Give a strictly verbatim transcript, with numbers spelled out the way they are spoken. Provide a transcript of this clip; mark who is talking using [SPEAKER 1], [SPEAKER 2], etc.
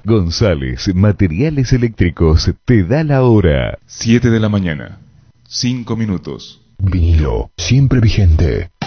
[SPEAKER 1] González Materiales Eléctricos te da la hora. siete de la mañana, cinco minutos.
[SPEAKER 2] Vinilo, siempre vigente.